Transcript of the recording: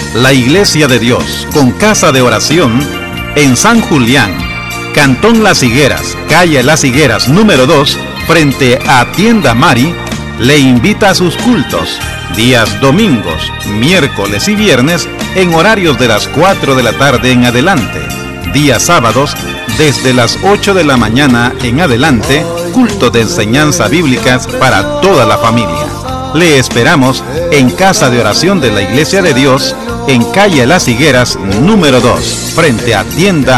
La Iglesia de Dios, con casa de oración, en San Julián, Cantón Las Higueras, calle Las Higueras número 2, frente a Tienda Mari, le invita a sus cultos, días domingos, miércoles y viernes, en horarios de las 4 de la tarde en adelante. Días sábados, desde las 8 de la mañana en adelante, culto de enseñanza bíblicas para toda la familia. Le esperamos en Casa de Oración de la Iglesia de Dios, en calle Las Higueras número 2, frente a Tienda